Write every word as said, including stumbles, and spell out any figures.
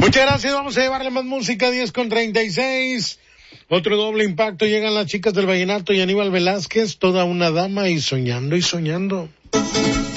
Muchas gracias, vamos a llevarle más música, diez con treinta y seis. Otro doble impacto, llegan las chicas del vallenato y Aníbal Velázquez, toda una dama y soñando y soñando.